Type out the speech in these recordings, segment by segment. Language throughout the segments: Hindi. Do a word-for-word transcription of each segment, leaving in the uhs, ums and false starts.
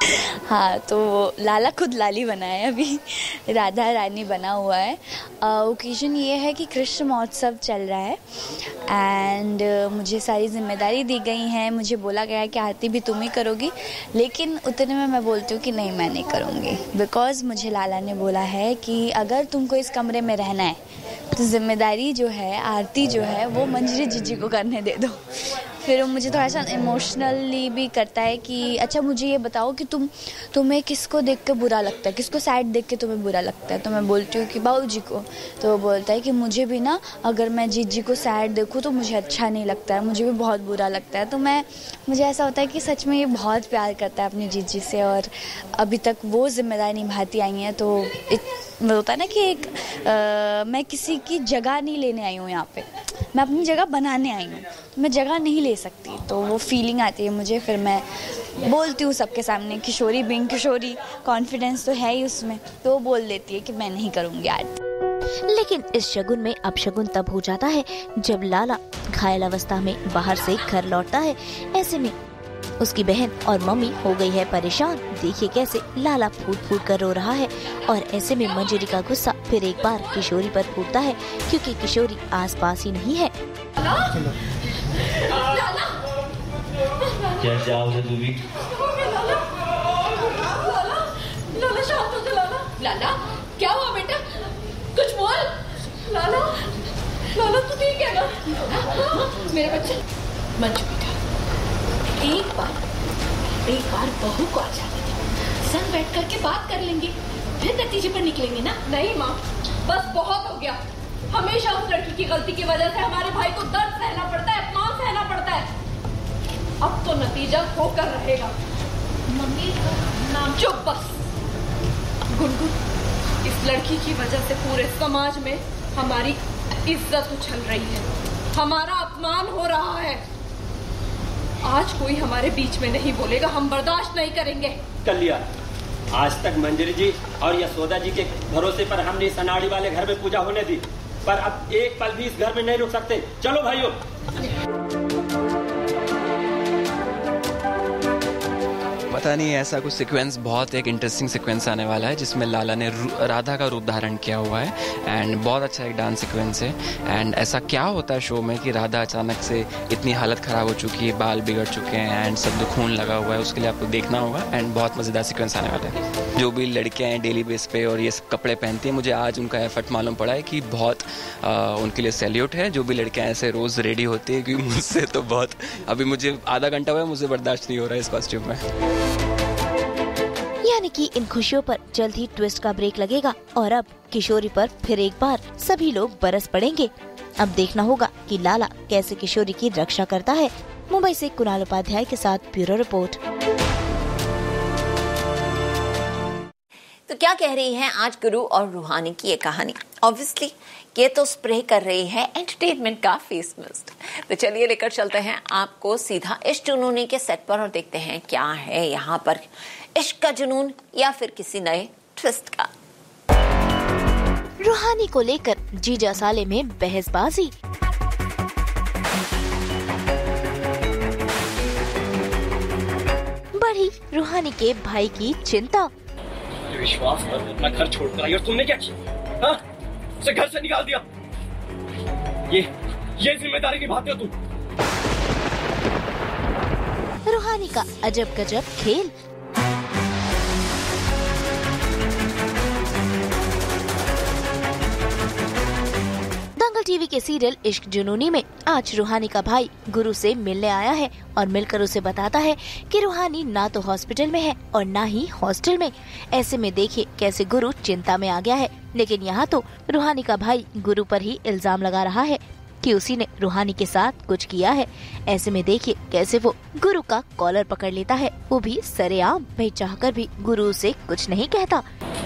हाँ, तो लाला खुद लाली बना है, अभी राधा रानी बना हुआ है। ओकेजन ये है कि कृष्ण महोत्सव चल रहा है एंड uh, मुझे सारी जिम्मेदारी दी गई हैं। मुझे बोला गया है कि आरती भी तुम ही करोगी, लेकिन उतने में मैं बोलती हूँ कि नहीं, मैं नहीं करूँगी, बिकॉज़ मुझे लाला ने बोला है कि अगर तुमको इस कमरे में रहना है तो जिम्मेदारी जो है, आरती जो है, वो मंजरी जीजी को करने दे दो। फिर मुझे थोड़ा सा इमोशनली भी करता है कि अच्छा मुझे ये बताओ कि तुम तुम्हें किसको देख के बुरा लगता है, किसको सैड देख के तुम्हें बुरा लगता है। तो मैं बोलती हूँ कि बाबू जी को। तो वो बोलता है कि मुझे भी ना, अगर मैं जीजी को सैड देखूँ तो मुझे अच्छा नहीं लगता है, मुझे भी बहुत बुरा लगता है। तो मैं मुझे ऐसा होता है कि सच में ये बहुत प्यार करता है अपनी जीजी से और अभी तक वो जिम्मेदारी निभाती आई हैं। तो होता है ना कि एक आ, मैं किसी की जगह नहीं लेने आई हूँ यहाँ पे, मैं अपनी जगह बनाने आई हूँ, तो मैं जगह नहीं ले सकती। तो वो फीलिंग आती है मुझे, फिर मैं बोलती हूँ सबके सामने, किशोरी बिंग किशोरी, कॉन्फिडेंस तो है ही उसमें, तो वो बोल देती है कि मैं नहीं करूँगी आरती। लेकिन इस शगुन में अपशगुन तब हो जाता है जब लाला घायल अवस्था में बाहर से घर लौटता है। ऐसे में उसकी बहन और मम्मी हो गई है परेशान। देखिए कैसे लाला फूट फूट कर रो रहा है और ऐसे में मंजरी का गुस्सा फिर एक बार किशोरी पर फूटता है, क्योंकि किशोरी आसपास ही नहीं है। क्या जाओ तू भी? लाला शांत हो जा। लाला लाला क्या हुआ बेटा, कुछ बोल। लाला लाला तू ठीक है ना? मेरे बच्चे मंजू बेटा, एक बार एक बार बहू को आ जाने दो, संग बैठ करके बात कर लेंगे, फिर नतीजे पर निकलेंगे ना। नहीं माँ, बस बहुत हो गया। हमेशा उस लड़की की गलती की वजह से हमारे भाई को दर्द सहना पड़ता है, अपमान सहना पड़ता है। अब तो नतीजा होकर रहेगा। मम्मी नाम चुप बस। गुनगुन, इस लड़की की वजह से पूरे समाज में हमारी इज्जत उछल रही है, हमारा अपमान हो रहा है। आज कोई हमारे बीच में नहीं बोलेगा, हम बर्दाश्त नहीं करेंगे। कलिया, आज तक मंजरी जी और यशोदा जी के भरोसे पर हमने इस अनाड़ी वाले घर में पूजा होने दी, पर अब एक पल भी इस घर में नहीं रुक सकते। चलो भाइयों। पता नहीं, ऐसा कुछ सीक्वेंस, बहुत एक इंटरेस्टिंग सीक्वेंस आने वाला है जिसमें लाला ने राधा का रूप धारण किया हुआ है एंड बहुत अच्छा एक डांस सीक्वेंस है। एंड ऐसा क्या होता है शो में कि राधा अचानक से इतनी हालत ख़राब हो चुकी है, बाल बिगड़ चुके हैं एंड सब खून लगा हुआ है, उसके लिए आपको देखना होगा एंड बहुत मज़ेदार सीक्वेंस आने वाला है। जो भी लड़कियाँ हैं डेली बेस पे और ये सब कपड़े पहनती हैं, मुझे आज उनका एफर्ट मालूम पड़ा है कि बहुत आ, उनके लिए सैल्यूट है। जो भी लड़कियाँ ऐसे रोज़ रेडी होती है, क्योंकि मुझसे तो बहुत, अभी मुझे आधा घंटा हुआ है, मुझे बर्दाश्त नहीं हो रहा है इस कॉस्ट्यूम में। यानी कि इन खुशियों पर जल्द ही ट्विस्ट का ब्रेक लगेगा और अब किशोरी पर फिर एक बार सभी लोग बरस पड़ेंगे। अब देखना होगा कि लाला कैसे किशोरी की रक्षा करता है। मुंबई से कुणाल उपाध्याय के साथ ब्यूरो रिपोर्ट। तो क्या कह रही है आज गुरु और रूहानी की ये कहानी? ऑब्वियसली ये तो स्प्रे कर रही है एंटरटेनमेंट का फेस मिस्ट। तो चलिए लेकर चलते हैं आपको सीधा इश्क जुनूनी के सेट पर और देखते हैं क्या है यहाँ पर, इश्क का जुनून या फिर किसी नए ट्विस्ट का। रूहानी को लेकर जीजा साले में बहसबाजी। बढ़ी रूहानी के भाई की चिंता। विश्वास कर, अपना घर छोड़कर आई और तुमने क्या किया? हाँ? उसे घर से निकाल दिया। ये ये जिम्मेदारी निभाते हो तुम। रूहानी का अजब गजब खेल। दंगल टीवी के सीरियल इश्क जुनूनी में आज रूहानी का भाई गुरु से मिलने आया है और मिलकर उसे बताता है कि रूहानी ना तो हॉस्पिटल में है और ना ही हॉस्टल में। ऐसे में देखिए कैसे गुरु चिंता में आ गया है, लेकिन यहाँ तो रूहानी का भाई गुरु पर ही इल्जाम लगा रहा है कि उसी ने रूहानी के साथ कुछ किया है। ऐसे में देखिए कैसे वो गुरु का कॉलर पकड़ लेता है, वो भी सरेआम, भाई चाहकर भी गुरु उसे कुछ नहीं कहता।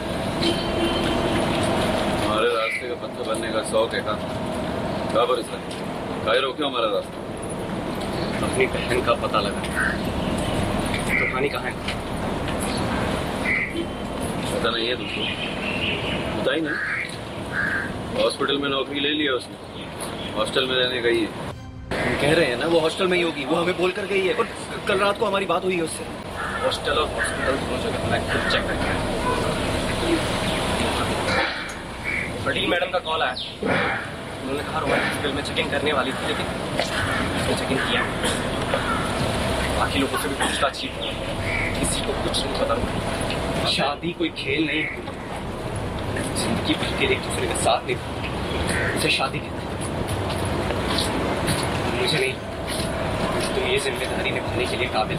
हमारे रास्ते का पत्थर बनने का शौक है का? बराबर है, काहे रोके हमारा रास्ता? अपनी बहन का पता लगा। रूहानी कहाँ है? पता नहीं है तुमको? पता ही नहीं। हॉस्पिटल में नौकरी ले लिया उसने, हॉस्टल में रहने गई है। हम कह रहे हैं ना वो हॉस्टल में ही होगी, वो हमें बोल कर गई है और कल रात को हमारी बात हुई है उससे। हॉस्टल और हॉस्पिटल दोनों जगह मैं खुद चेक करके आया। पटेल मैडम का कॉल आया, उन्होंने कहा रोहन हॉस्पिटल में चेकिंग करने वाली थी, लेकिन उसने चेकिंग किया। बाकी लोगों से भी पूछताछ की, किसी को कुछ नहीं पता। शादी कोई खेल नहीं, जिंदगी भर के एक दूसरे का साथ नहीं, उसे शादी कहते। मुझे नहीं, तुम ये जिम्मेदारी निभाने के लिए काबिल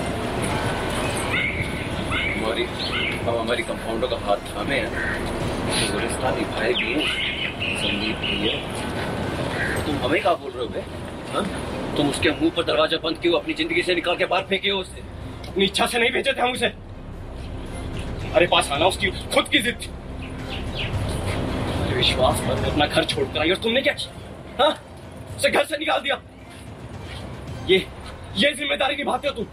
हमारी अब हमारी कंपाउंडर का हाथ थामे हैं, तो रिश्ता निभाएगी संदीप भैया। तुम हमें क्या बोल रहे हो बे? हाँ? तुम उसके मुंह पर दरवाजा बंद क्यों अपनी जिंदगी से निकाल के बाहर फेंके हो? उसे अपनी इच्छा से नहीं भेजे थे हम उसे, हमारे पास आना उसकी खुद की जिद। विश्वास पर अपना घर छोड़कर आई और तुमने क्या किया? हाँ? उसे घर से निकाल दिया। ये ये जिम्मेदारी निभाते हो तुम?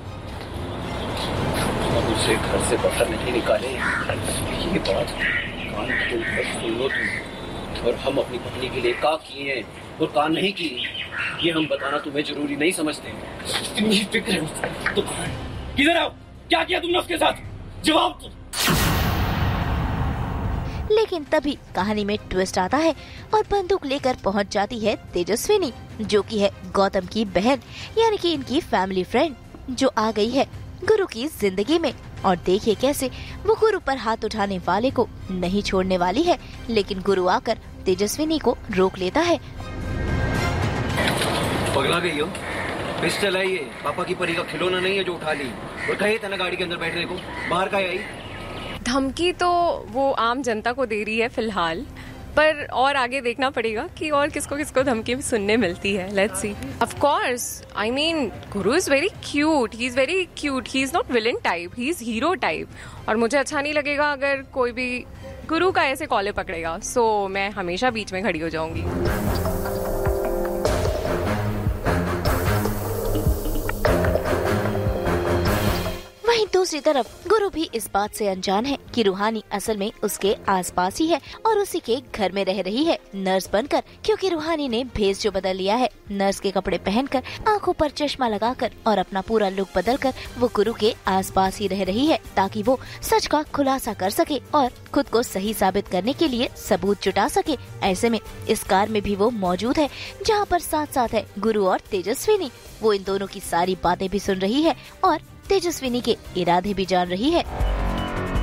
अब उसे घर से बाहर नहीं निकाले, ये बात कान खोलकर सुन लो तुम। और हम अपनी पत्नी के लिए क्या किए हैं और क्या नहीं किए, ये हम बताना तुम्हें जरूरी नहीं समझते। इतनी फिक्र है तो किधर आओ? क्या किया तुमने उसके साथ? जवाब दो। लेकिन तभी कहानी में ट्विस्ट आता है और बंदूक लेकर पहुंच जाती है तेजस्विनी, जो कि है गौतम की बहन, यानी कि इनकी फैमिली फ्रेंड, जो आ गई है गुरु की जिंदगी में। और देखिए कैसे वो गुरु पर हाथ उठाने वाले को नहीं छोड़ने वाली है, लेकिन गुरु आकर तेजस्विनी को रोक लेता है। पगला गई हो? पिस्टल है ये, पापा की परी का खिलौना नहीं है जो उठा ली। और कहे था ना गाड़ी के अंदर बैठने को, बाहर का आई। धमकी तो वो आम जनता को दे रही है फिलहाल, पर और आगे देखना पड़ेगा कि और किसको किसको धमकी भी सुनने मिलती है। Let's see. Of course, I mean Guru is very cute, he is very cute, he is not villain type, he is hero type. और मुझे अच्छा नहीं लगेगा अगर कोई भी गुरु का ऐसे कॉले पकड़ेगा, सो मैं हमेशा बीच में खड़ी हो जाऊंगी। वहीं दूसरी तरफ गुरु भी इस बात से अनजान है कि रूहानी असल में उसके आसपास ही है और उसी के घर में रह रही है नर्स बनकर, क्योंकि रूहानी ने भेस जो बदल लिया है, नर्स के कपड़े पहनकर, आंखों पर चश्मा लगाकर और अपना पूरा लुक बदलकर वो गुरु के आसपास ही रह रही है, ताकि वो सच का खुलासा कर सके और खुद को सही साबित करने के लिए सबूत जुटा सके। ऐसे में इस कार में भी वो मौजूद है, जहाँ पर साथ साथ है गुरु और तेजस्विनी। वो इन दोनों की सारी बातें भी सुन रही है और तेजस्विनी के इरादे भी जान रही है।